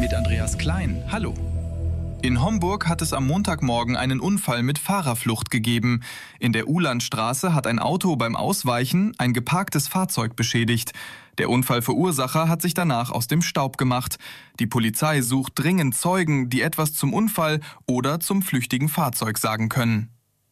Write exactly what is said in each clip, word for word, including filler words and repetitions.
mit Andreas Klein. Hallo. In Homburg hat es am Montagmorgen einen Unfall mit Fahrerflucht gegeben. In der Uhlandstraße hat ein Auto beim Ausweichen ein geparktes Fahrzeug beschädigt. Der Unfallverursacher hat sich danach aus dem Staub gemacht. Die Polizei sucht dringend Zeugen, die etwas zum Unfall oder zum flüchtigen Fahrzeug sagen können.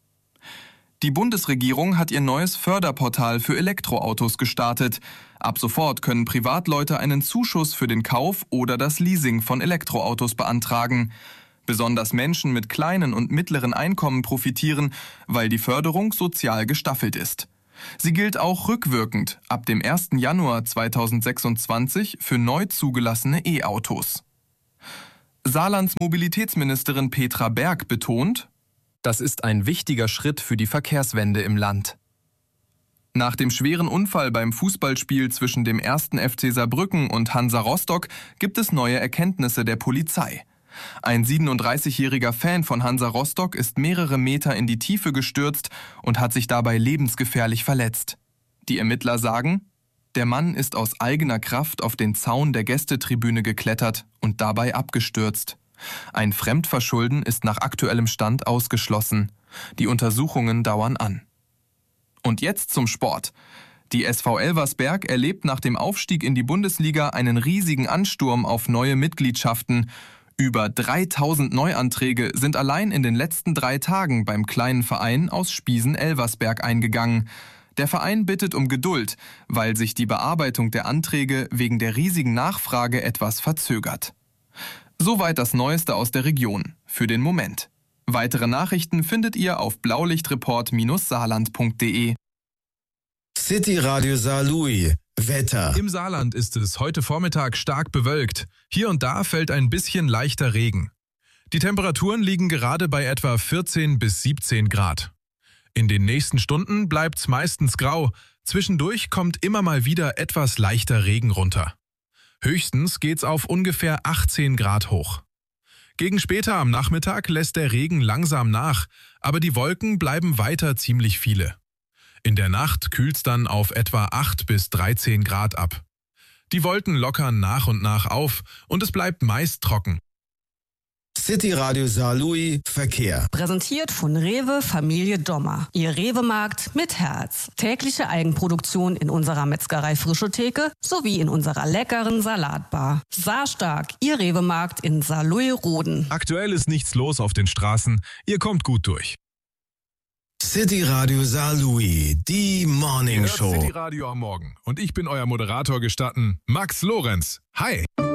Die Bundesregierung hat ihr neues Förderportal für Elektroautos gestartet. Ab sofort können Privatleute einen Zuschuss für den Kauf oder das Leasing von Elektroautos beantragen. Besonders Menschen mit kleinen und mittleren Einkommen profitieren, weil die Förderung sozial gestaffelt ist. Sie gilt auch rückwirkend ab dem ersten Januar zweitausendsechsundzwanzig für neu zugelassene E-Autos. Saarlands Mobilitätsministerin Petra Berg betont: Das ist ein wichtiger Schritt für die Verkehrswende im Land. Nach dem schweren Unfall beim Fußballspiel zwischen dem ersten F C Saarbrücken und Hansa Rostock gibt es neue Erkenntnisse der Polizei. Ein siebenunddreißigjähriger Fan von Hansa Rostock ist mehrere Meter in die Tiefe gestürzt und hat sich dabei lebensgefährlich verletzt. Die Ermittler sagen, der Mann ist aus eigener Kraft auf den Zaun der Gästetribüne geklettert und dabei abgestürzt. Ein Fremdverschulden ist nach aktuellem Stand ausgeschlossen. Die Untersuchungen dauern an. Und jetzt zum Sport. Die S V Elversberg erlebt nach dem Aufstieg in die Bundesliga einen riesigen Ansturm auf neue Mitgliedschaften. Über dreitausend Neuanträge sind allein in den letzten drei Tagen beim kleinen Verein aus Spiesen-Elversberg eingegangen. Der Verein bittet um Geduld, weil sich die Bearbeitung der Anträge wegen der riesigen Nachfrage etwas verzögert. Soweit das Neueste aus der Region. Für den Moment. Weitere Nachrichten findet ihr auf blaulichtreport Saarland punkt de. City Radio Saarlouis. Wetter. Im Saarland ist es heute Vormittag stark bewölkt. Hier und da fällt ein bisschen leichter Regen. Die Temperaturen liegen gerade bei etwa vierzehn bis siebzehn Grad. In den nächsten Stunden bleibt's meistens grau. Zwischendurch kommt immer mal wieder etwas leichter Regen runter. Höchstens geht's auf ungefähr achtzehn Grad hoch. Gegen später am Nachmittag lässt der Regen langsam nach, aber die Wolken bleiben weiter ziemlich viele. In der Nacht kühlt's dann auf etwa acht bis dreizehn Grad ab. Die Wolken lockern nach und nach auf und es bleibt meist trocken. City Radio Saarlouis Verkehr. Präsentiert von Rewe Familie Dommer. Ihr Rewe-Markt mit Herz. Tägliche Eigenproduktion in unserer Metzgerei Frische Theke sowie in unserer leckeren Salatbar. Saarstark, Ihr Rewe-Markt in Saarlouis-Roden. Aktuell ist nichts los auf den Straßen. Ihr kommt gut durch. City Radio Saarlouis, die Morning Show. City Radio am Morgen. Und ich bin euer Moderator gestatten, Max Lorenz. Hi!